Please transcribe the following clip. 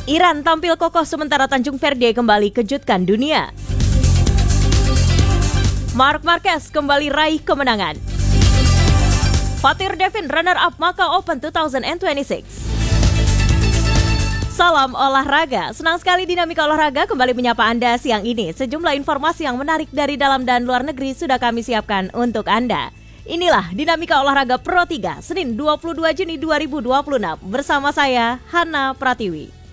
Iran tampil kokoh sementara Tanjung Verde kembali kejutkan dunia. Marc Marquez kembali raih kemenangan. Fatir Devin runner-up Macau Open 2026. Salam olahraga, senang sekali Dinamika Olahraga kembali menyapa Anda siang ini. Sejumlah informasi yang menarik dari dalam dan luar negeri sudah kami siapkan untuk Anda. Inilah Dinamika Olahraga Pro 3, Senin 22 Juni 2026. Bersama saya, Hana Pratiwi.